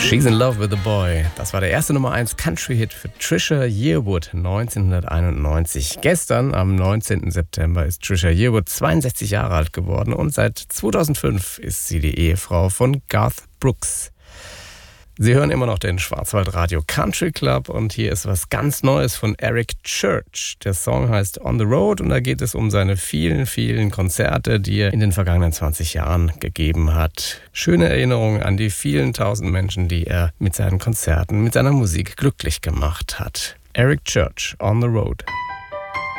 She's in Love with a Boy. Das war der erste Nummer 1 Country-Hit für Trisha Yearwood 1991. Gestern, am 19. September, ist Trisha Yearwood 62 Jahre alt geworden und seit 2005 ist sie die Ehefrau von Garth Brooks. Sie hören immer noch den Schwarzwaldradio Country Club und hier ist was ganz Neues von Eric Church. Der Song heißt On the Road und da geht es um seine vielen, vielen Konzerte, die er in den vergangenen 20 Jahren gegeben hat. Schöne Erinnerungen an die vielen tausend Menschen, die er mit seinen Konzerten, mit seiner Musik glücklich gemacht hat. Eric Church, On the Road.